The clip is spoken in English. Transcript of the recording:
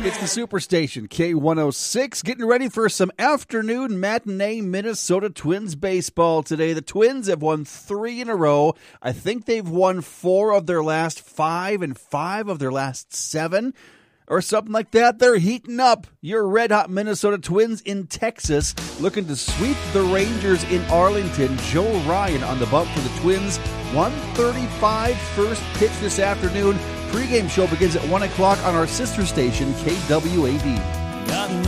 It's the Superstation, K106, getting ready for some afternoon matinee Minnesota Twins baseball today. The Twins have won 3 in a row. I think they've won 4 of their last 5 and 5 of their last 7 or something like that. They're heating up. Your red-hot Minnesota Twins in Texas looking to sweep the Rangers in Arlington. Joe Ryan on the bump for the Twins. 1:35 first pitch this afternoon. Pre-game show begins at 1 o'clock on our sister station, KWAD.